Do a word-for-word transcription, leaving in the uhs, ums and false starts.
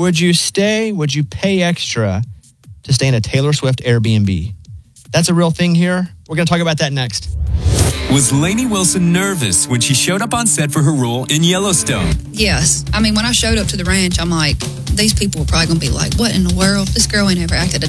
Would you stay? Would you pay extra to stay in a Taylor Swift Airbnb? That's a real thing here. We're going to talk about that next. Was Lainey Wilson nervous when she showed up on set for her role in Yellowstone? Yes. I mean, when I showed up to the ranch, I'm like, these people are probably going to be like, what in the world? This girl ain't ever acted a